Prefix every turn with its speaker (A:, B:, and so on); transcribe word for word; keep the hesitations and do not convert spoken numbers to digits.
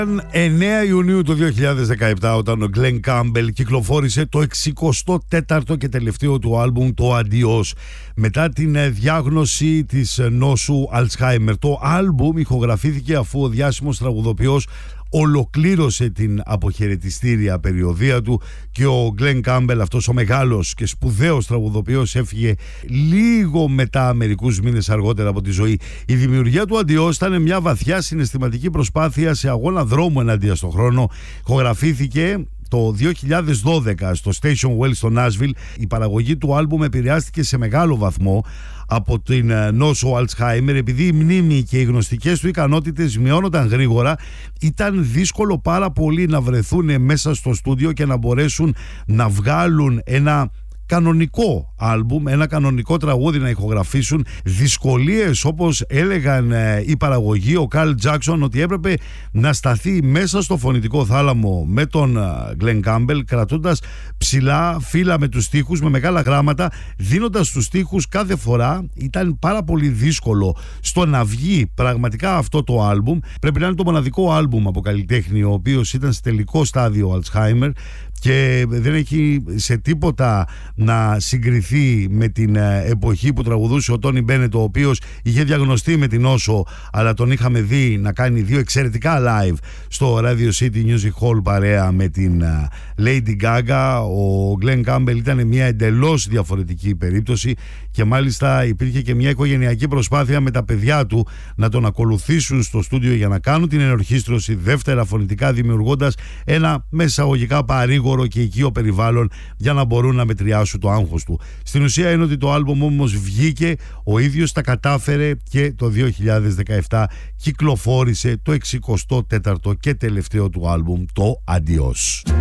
A: εννέα Ιουνίου του δύο χιλιάδες δεκαεπτά, όταν ο Glen Campbell κυκλοφόρησε το εξηκοστό τέταρτο και τελευταίο του άλμπουμ, το Adios, μετά την διάγνωση της νόσου Alzheimer. Το άλμπουμ ηχογραφήθηκε αφού ο διάσημος τραγουδοποιός ολοκλήρωσε την αποχαιρετιστήρια περιοδεία του και ο Glen Campbell, αυτός ο μεγάλος και σπουδαίος τραγουδοποιός, έφυγε λίγο μετά, μερικούς μήνες αργότερα, από τη ζωή. Η δημιουργία του Adios ήταν μια βαθιά συναισθηματική προσπάθεια σε αγώνα δρόμου εναντίον στον χρόνο. Ηχογραφήθηκε το δύο χιλιάδες δώδεκα στο Station Well στο Nashville. Η παραγωγή του άλμπουμ επηρεάστηκε σε μεγάλο βαθμό από την νόσο Alzheimer. Επειδή η μνήμη και οι γνωστικές του ικανότητες μειώνονταν γρήγορα, ήταν δύσκολο πάρα πολύ να βρεθούν μέσα στο στούντιο και να μπορέσουν να βγάλουν ένα κανονικό άλμπουμ, ένα κανονικό τραγούδι να ηχογραφήσουν. Δυσκολίες, όπως έλεγαν ε, η παραγωγή, ο Carl Jackson, ότι έπρεπε να σταθεί μέσα στο φωνητικό θάλαμο με τον ε, Glen Campbell, κρατώντας ψηλά φύλλα με τους στίχους, με μεγάλα γράμματα, δίνοντας τους στίχους κάθε φορά. Ήταν πάρα πολύ δύσκολο στο να βγει πραγματικά αυτό το άλμπουμ. Πρέπει να είναι το μοναδικό άλμπουμ από καλλιτέχνη ο οποίος ήταν σε τελικό στάδιο Alzheimer και δεν έχει σε τίποτα να συγκριθεί με την εποχή που τραγουδούσε ο Τόνι Μπένετ, ο οποίος είχε διαγνωστεί με την νόσο, αλλά τον είχαμε δει να κάνει δύο εξαιρετικά live στο Radio City Music Hall παρέα με την Lady Gaga. Ο Glen Campbell ήταν μια εντελώς διαφορετική περίπτωση και μάλιστα υπήρχε και μια οικογενειακή προσπάθεια με τα παιδιά του να τον ακολουθήσουν στο στούντιο για να κάνουν την ενορχήστρωση δεύτερα φωνητικά, δημιουργώντας ένα μεσαγωγικά παρήγορο και οικείο περιβάλλον για να μπορούν να μετριάσουν το άγχος του. Στην ουσία είναι ότι το άλμπουμ όμως βγήκε, ο ίδιος τα κατάφερε και το δύο χιλιάδες δεκαεπτά κυκλοφόρησε το εξηκοστό τέταρτο και τελευταίο του άλμπουμ, το Adios.